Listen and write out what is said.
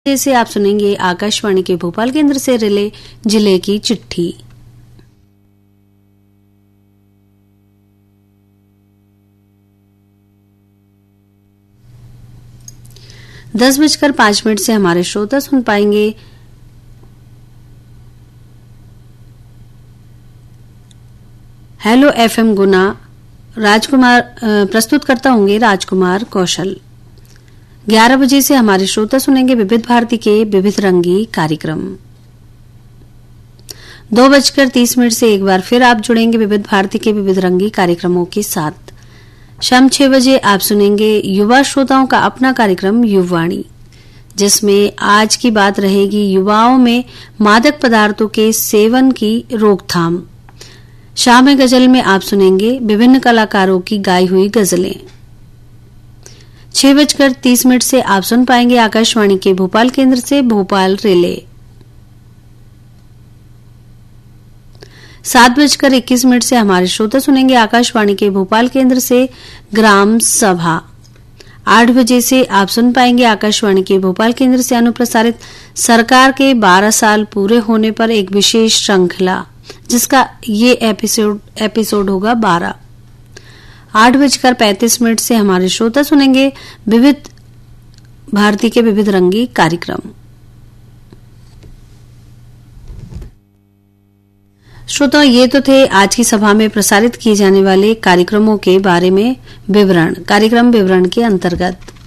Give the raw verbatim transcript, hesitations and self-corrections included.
से आप सुनेंगे आकाशवाणी के भोपाल केंद्र से रिले जिले की चिट्ठी। दस बजकर पांच मिनट से हमारे श्रोता सुन पाएंगे हेलो एफएम गुना। राजकुमार प्रस्तुत करता होंगे राजकुमार कौशल। ग्यारह बजे से हमारे श्रोता सुनेंगे विविध भारती के विविध रंगी कार्यक्रम। दो बजकर तीस मिनट से एक बार फिर आप जुड़ेंगे विविध भारती के विविध रंगी कार्यक्रमों के साथ। शाम छह बजे आप सुनेंगे युवा श्रोताओं का अपना कार्यक्रम युववाणी, जिसमें आज की बात रहेगी युवाओं में मादक पदार्थों के सेवन की रोकथाम। शाम गजल में आप सुनेंगे विभिन्न कलाकारों की गाई हुई गजलें। छह बजकर तीस मिनट से आप सुन पाएंगे आकाशवाणी के भोपाल केंद्र से भोपाल रिले। सात बजकर इक्कीस मिनट से हमारे श्रोता सुनेंगे आकाशवाणी के भोपाल केंद्र से ग्राम सभा। आठ बजे से आप सुन पाएंगे आकाशवाणी के भोपाल केंद्र से अनुप्रसारित सरकार के बारह साल पूरे होने पर एक विशेष श्रृंखला, जिसका ये एपिसोड एपिसोड होगा बारह। आठ बजकर पैंतीस मिनट से हमारे श्रोता सुनेंगे विविध भारती के विविध रंगी कार्यक्रम। श्रोता, ये तो थे आज की सभा में प्रसारित किए जाने वाले कार्यक्रमों के बारे में विवरण। कार्यक्रम विवरण के अंतर्गत